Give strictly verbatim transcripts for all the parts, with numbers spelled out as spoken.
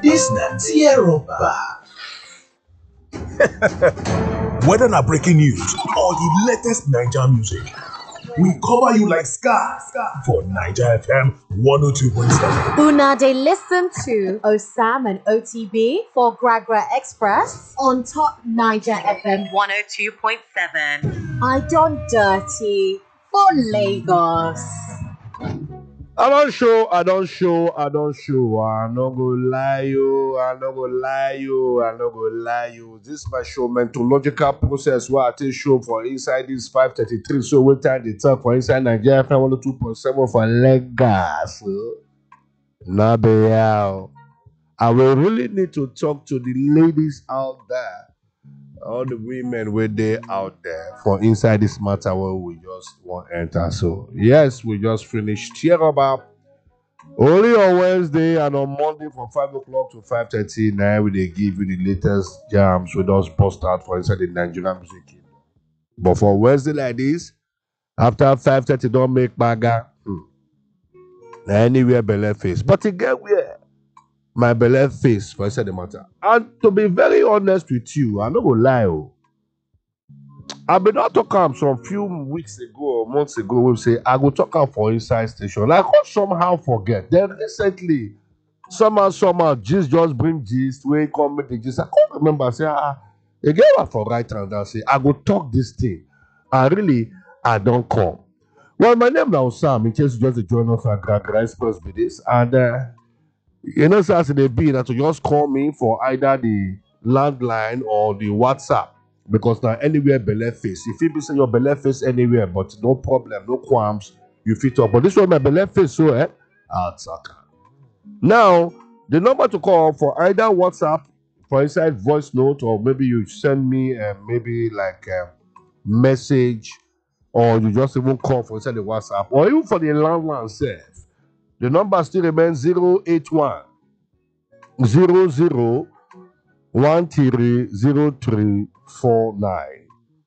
This na Tieroba. Whether na breaking news or the latest Naija music, we cover you like Scar for Naija F M one oh two point seven. Una dey listen to Osam and O T B for Gragra Express on top Naija F M one oh two point seven. I Don Dirty for Lagos. I don't show, I don't show, I don't show. I no go lie you, I no go lie you, I no go lie you. This my show methodological process where I take show for inside this five thirty-three. So we time they talk for inside Nigeria F M one oh two point seven for Lagos. Now be out. I will really need to talk to the ladies out there. All the women were there out there for inside this matter where we just want to enter. So yes, we just finished Tieroba only on Wednesday and on Monday from five o'clock to five thirty. Now we they give you the latest jams we just bust out for inside the Nigerian music kingdom. But for Wednesday like this, after five thirty, don't make baga. Hmm. Anywhere belly face. But again, where my belly face for inside the matter. And to be very honest with you, I no go lie. Oh. I've been not talking some few weeks ago or months ago. We say I go talk out for inside station. I could somehow forget. Then recently, somehow, somehow, gist just bring gist. We come with the gist. I can't remember. Say ah, again I for right hand and say I go talk this thing. And really, I don't come. Well, my name now Sam. In case you just join us at Gragra Express with this and. Uh, You know, so as they be that to just call me for either the landline or the WhatsApp because now anywhere belly face. If you be say your belly face anywhere, but no problem, no qualms, you fit up. But this one my belly face, so eh, I'll talk. Now the number to call for either WhatsApp for inside voice note or maybe you send me uh, maybe like a message or you just even call for inside the WhatsApp or even for the landline self. The number still remains zero eight one zero zero one three zero three four nine.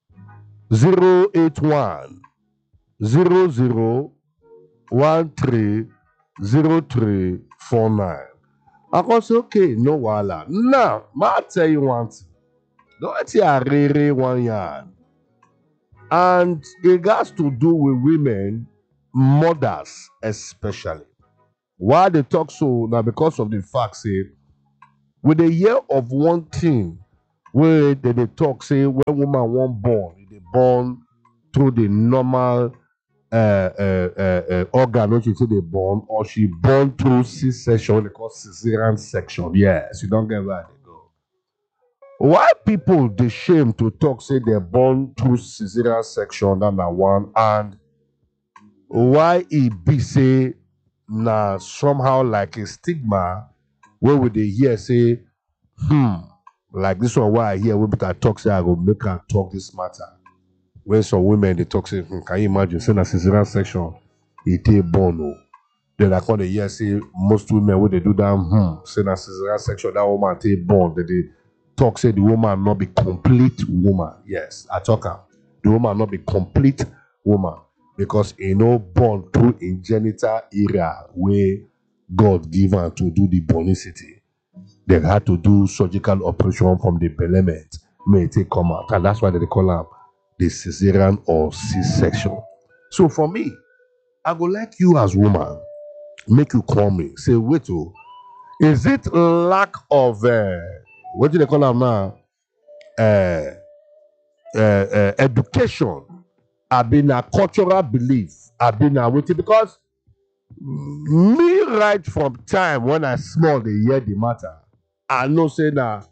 zero eight one zero zero one three zero three four nine. I can say, okay, no wala. Now, I tell you one thing. Don't tell a really one yard. And it has to do with women, mothers especially. Why they talk so now because of the fact say with the year of one thing where they, they talk say when woman won't born, they born through the normal uh, uh, uh, uh, organ which you say they born or she born through C-section, they call cesarean section. Yes, you don't get where they go. Why people they shame to talk say they're born through cesarean section number one and why it be say now somehow like a stigma where would they hear say hmm like this one why I hear women that talk say I go make her talk this matter when some women they talk say hmm, can you imagine saying a cesarean section it a born oh. Then I call the hear say most women when they do that hmm saying a cesarean section that woman take born that they talk say the woman not be complete woman. Yes, I talk her the woman not be complete woman. Because you know born through ingenital area where God give her to do the bonicity. They had to do surgical operation from the belement. May it come out. And that's why they call them the cesarean or C-section. So for me, I go like you as woman, make you call me. Say, wait, oh, is it lack of uh, what do they call them now? Uh, uh, uh, education. I've been a cultural belief. I've been a waiting because me right from time when I small the hear the matter, I know say that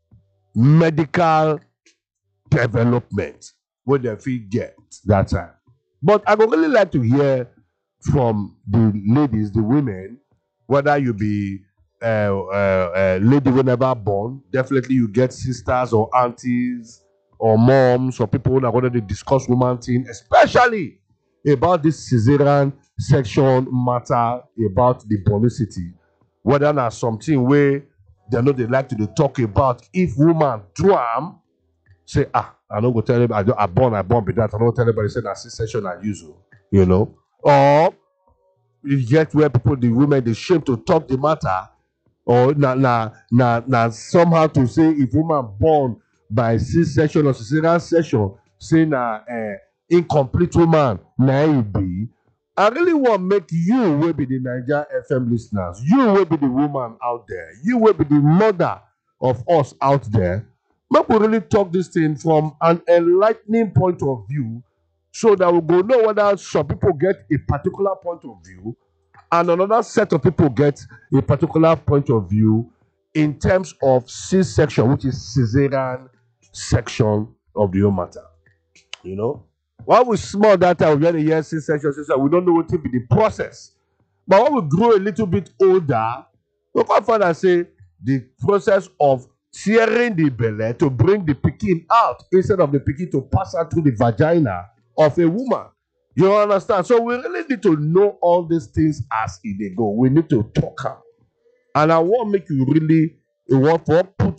medical development what they feel get that time. But I would really like to hear from the ladies, the women, whether you be a uh, uh, uh, lady whenever born, definitely you get sisters or aunties or moms or people who are going to discuss woman thing, especially about this cesarean section matter about the bonicity. Whether not something where they know they like to they talk about if woman drum say ah I don't go tell anybody I, I born I born with that I don't tell anybody say that C-section I use you know or you get where people the women they shame to talk the matter or na na na na somehow to say if woman born by C-section or cesarean section, say na uh, incomplete woman na e be. I really want make you will be the Niger F M listeners, you will be the woman out there, you will be the mother of us out there. Make we really talk this thing from an enlightening point of view, so that we go know whether some people get a particular point of view and another set of people get a particular point of view in terms of C-section, which is cesarean section of the whole matter. You know? While we small that time, we had a year C-section, C-section, we don't know what will be the process. But when we grow a little bit older, we can find and say the process of tearing the belly to bring the pikin out instead of the pikin to pass out through the vagina of a woman. You understand? So we really need to know all these things as they go. We need to talk am. And I want make you really you want to put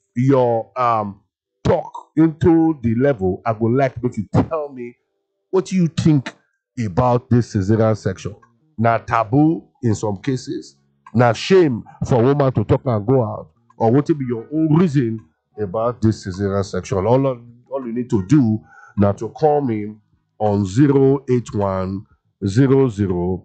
your um talk into the level. I would like make you tell me what you think about this cesarean section. Now taboo in some cases, now shame for woman to talk and go out, or what will be your own reason about this cesarean section. All, all you need to do now to call me on zero eight one zero zero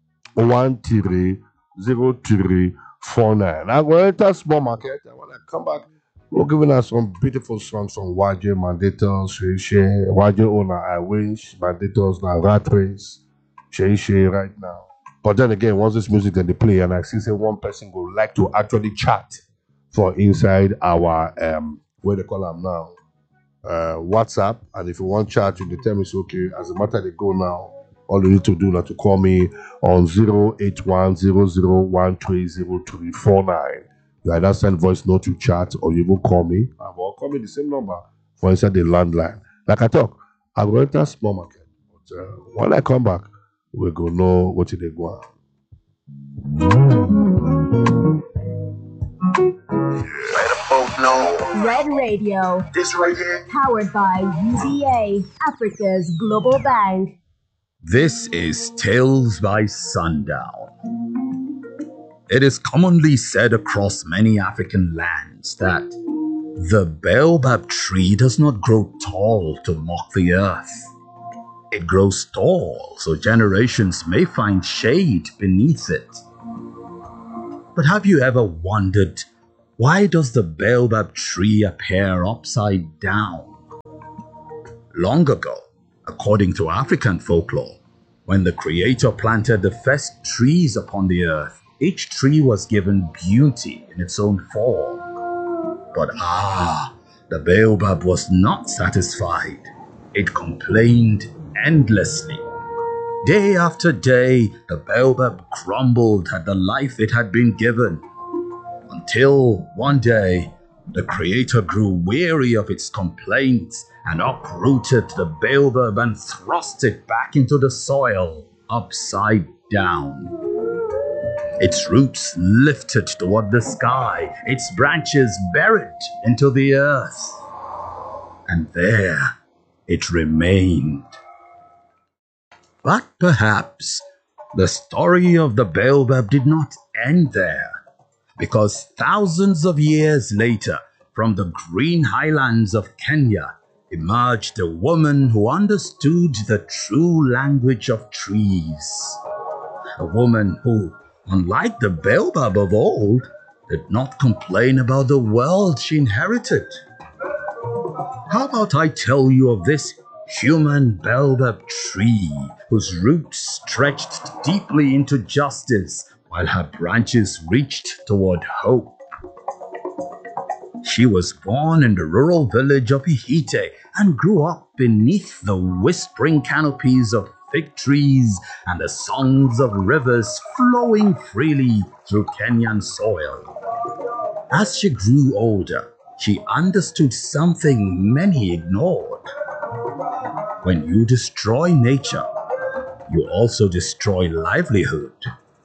one three zero three four nine. I'm going to enter small market. And when I come back, we're giving us some beautiful songs from Y J Mandatos, Shay Shay, Y J Owner, I Wish, Mandatos, now Rat Race, Shay Shay right now. But then again, once this music then they play, and I see say one person would like to actually chat for inside our um what they call them now. Uh, WhatsApp, and if you want chat, you can tell me it's okay. As a matter they go now, all you need to do now to call me on zero eight one zero zero one three zero three four nine. You either send voice note to chat or you will call me. I will call me the same number for inside the landline. Like I talk, I will enter small market. But uh, when I come back, we go know what they go on. Red Radio. This right here. Powered by U B A, Africa's Global Bank. This is Tales by Sundown. It is commonly said across many African lands that the baobab tree does not grow tall to mock the earth. It grows tall so generations may find shade beneath it. But have you ever wondered, why does the baobab tree appear upside down? Long ago, according to African folklore, when the Creator planted the first trees upon the earth, each tree was given beauty in its own form. But ah, the baobab was not satisfied. It complained endlessly. Day after day, the baobab grumbled at the life it had been given. Until one day, the Creator grew weary of its complaints and uprooted the baobab and thrust it back into the soil, upside down. Its roots lifted toward the sky, its branches buried into the earth. And there it remained. But perhaps the story of the baobab did not end there, because thousands of years later, from the green highlands of Kenya, emerged a woman who understood the true language of trees. A woman who, unlike the baobab of old, did not complain about the world she inherited. How about I tell you of this human baobab tree whose roots stretched deeply into justice while her branches reached toward hope. She was born in the rural village of Ihite and grew up beneath the whispering canopies of fig trees and the songs of rivers flowing freely through Kenyan soil. As she grew older, she understood something many ignored. When you destroy nature, you also destroy livelihood.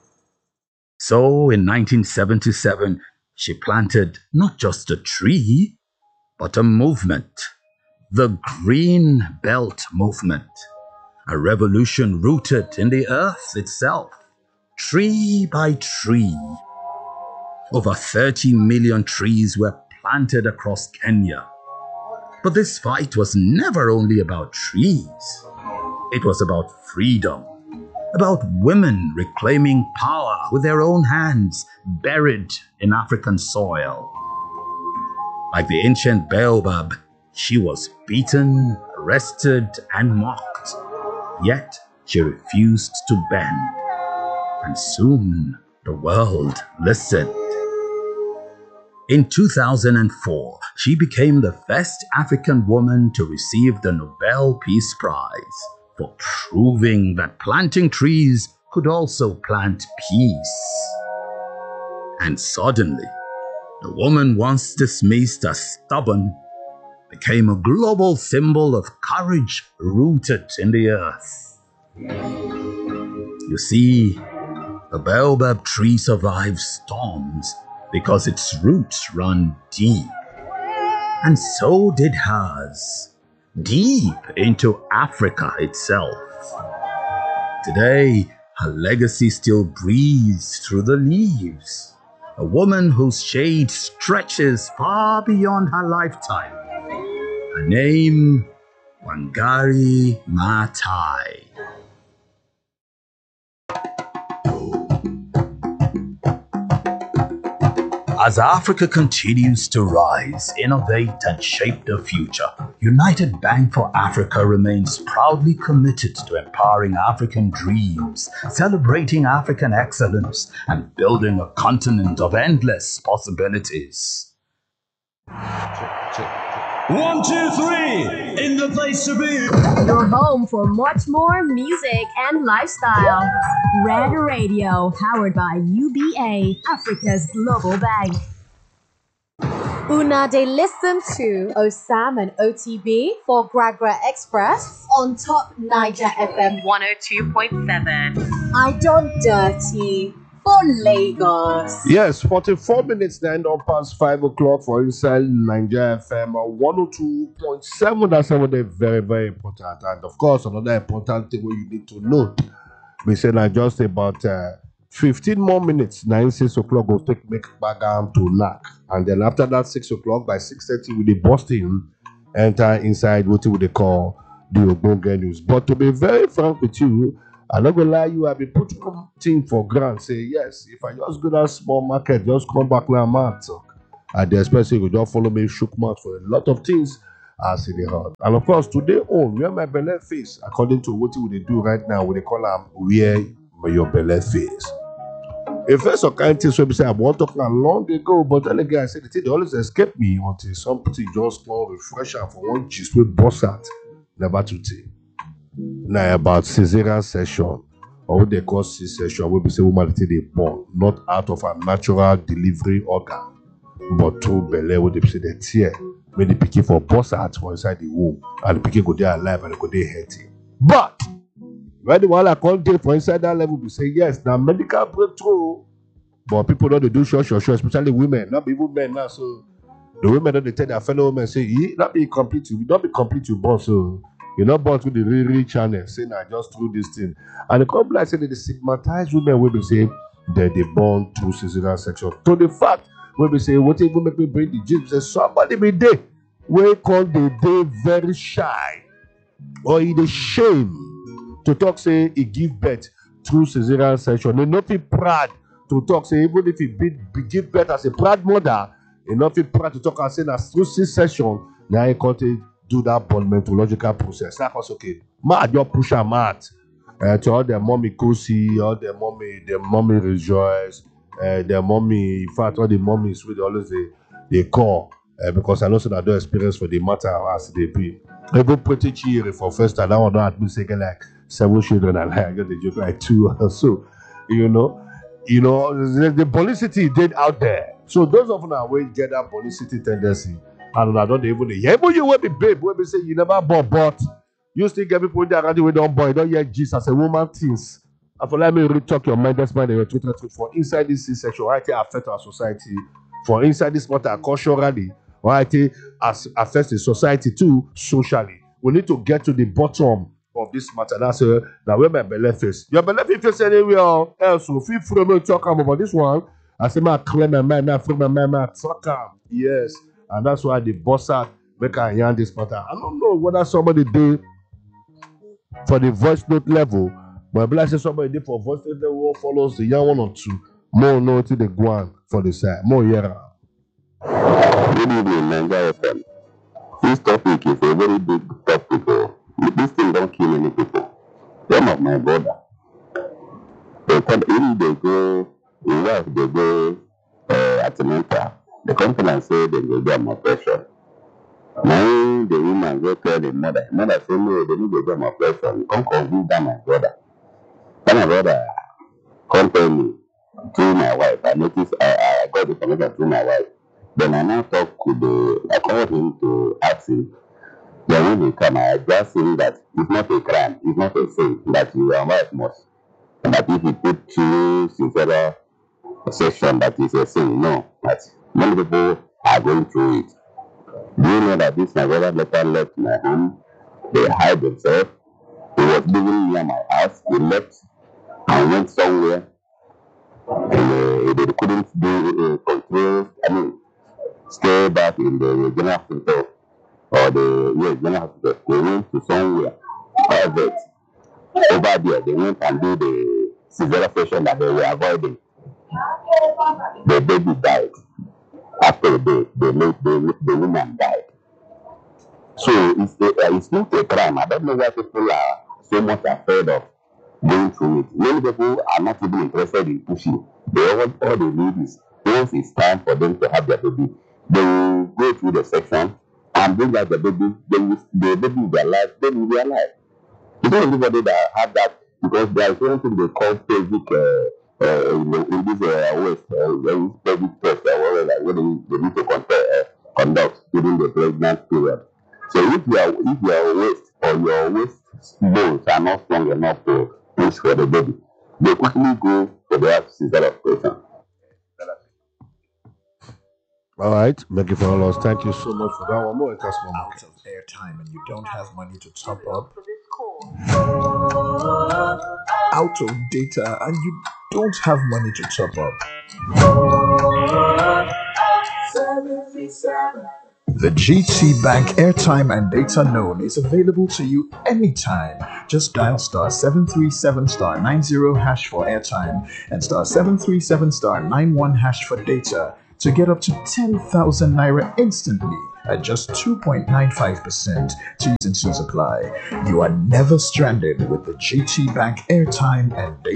So in nineteen seventy-seven, she planted not just a tree, but a movement, the Green Belt Movement, a revolution rooted in the earth itself, tree by tree. Over thirty million trees were planted across Kenya. But this fight was never only about trees. It was about freedom, about women reclaiming power with their own hands buried in African soil. Like the ancient baobab, she was beaten, arrested, and mocked. Yet she refused to bend. And soon the world listened. In two thousand four, she became the first African woman to receive the Nobel Peace Prize for proving that planting trees could also plant peace. And suddenly, the woman once dismissed as stubborn became a global symbol of courage rooted in the earth. You see, the baobab tree survives storms because its roots run deep. And so did hers, deep into Africa itself. Today, her legacy still breathes through the leaves. A woman whose shade stretches far beyond her lifetime. Her name, Wangari Maathai. As Africa continues to rise, innovate, and shape the future, United Bank for Africa remains proudly committed to empowering African dreams, celebrating African excellence, and building a continent of endless possibilities. One, two, three, in the place to be. Your home for much more music and lifestyle. Red Radio, powered by U B A, Africa's global bank. Una de listen to Osam and O T B for Gragra Express on Top Niger F M one oh two point seven. I don't dirty for Lagos. Yes, forty-four minutes then up past five o'clock for inside Niger F M one oh two point seven. That's something very, very important. And of course, another important thing you need to note. We said that just about uh, fifteen more minutes, nine, six o'clock, will take make Bagam to knock. And then after that, six o'clock, by six thirty, we will bust in, enter inside what we call the Ogbonge News. But to be very frank with you, I'm not gonna lie, you I've been putting something for granted. Say, yes, if I just go that small market, just come back now, man. And the especially you don't follow me, shook mouth for a lot of things as in the heart. And of course, today, oh, where my belly face, according to what we do right now, we call them where your belly face. If first of kind things we say I want talking a long ago, but then again I said the thing they always escape me until something just call refresher for one gist with boss at never to take. Now about cesarean section or what they call C-section, where we say woman they born not out of a natural delivery organ, but through belly what they say they tear. When they pick for boss at for inside the womb, and the picking go there alive and they go there healthy. But when the one I call there for inside that level, we say yes, now medical breakthrough, but people don't do sure, sure, sure, especially women, not even men now. So the women don't tell their fellow women say, "You not be complete, you don't be complete, you born so you're not born with the real, real channel." Saying I just through this thing, and the couple like say that the stigmatized women will be say that they born through cesarean section. To the fact when we say what even make me bring the gist, say somebody be there, we call the day very shy or in the shame to talk say he give birth through cesarean section. They not feel proud to talk say even if he be, be give birth as a proud mother, he not feel proud to talk and say that through C-section now he can't do that biomethodological process. That was okay. Mad, you push a mad uh, to all their mommy Kosi, all their mommy, their mommy rejoice, uh, their mommy. In fact, all the mommies with always they they call uh, because I know so that their experience for the matter as they be. Even pretty cheery for first time. That one don't have to say like seven children and I get the joke like two or so. You know, you know the, the publicity did out there. So those of them will get that publicity tendency. And I don't even yeah, but you will be babe, when we say you never bought, but you still get people that around you don't buy, don't hear Jesus as a woman things. And for let me retalk your mind, that's why they were tweeting for inside this C-section, why it affect our society, for inside this matter culturally, why it affects the society too socially. We need to get to the bottom of this matter. That's uh, now where my belly face. Your belly face anywhere else, so feel free to talk about this one. I say, man, clear my mind, man, free my mind, man, fuck am. Yes. And that's why the boss out make I yarn this pattern. I don't know whether somebody did for the voice note level, but I say somebody did for voice note level follows the young one or two. More know to the guan for the side. More yeah. Good evening, Nigeria F M. This topic is a very big topic. Oh. This thing don't kill any people. Some of my brother, they come in, they go, in wife, they go uh, at the mental. The company say they will get more pressure. Now the woman go tell the mother, mother say no, they need to get more pressure. You can't convince that my brother. That my brother come tell me to my wife. I noticed I, I got the information to my wife. Then I now talk to the, I called him to ask him. Then when he come, I just say that it's not a crime, it's not a sin, that your wife must. And that if you put two sincere session that is a sin, no. But many people are going through it. Do you know that this my brother later left my home? They hide themselves. He was living near my house. He left and went somewhere. And uh, they couldn't do uh, control, I mean, stay back in the general hospital. Or the yes, general hospital. They went to somewhere private. Over there, they went and do the severe session that they were avoiding. The baby died. After the the, the, the, the woman died. So it's, a, it's not a crime. I don't know why people are so much afraid of going through it. Many people are not even interested in pushing. They all, all they need is once it's time for them to have their baby, they will go through the section and bring out the baby. They will, the baby will be alive. They will be alive. It's not everybody that have that because there is something they call pelvic. Uh, Uh, in, the, in this uh, waste, uh, when pelvic test, uh, whatever, when they, they need to conduct, uh, conduct during the pregnant period. So if your if your waist or your waist bones are not strong enough to push for the baby, they quickly go for the cesarean operation. All right, make it for all us. Thank you so much for that one. More it has more Out of airtime and you don't have money to top up. Out of data and you don't have money to top up. The G T Bank airtime and data known is available to you anytime. Just dial star seven three seven star nine zero hash for airtime and star seven three seven star nine one hash for data to get up to ten thousand naira instantly at just two point nine five percent. T's and C's apply. You are never stranded with the G T Bank airtime and data.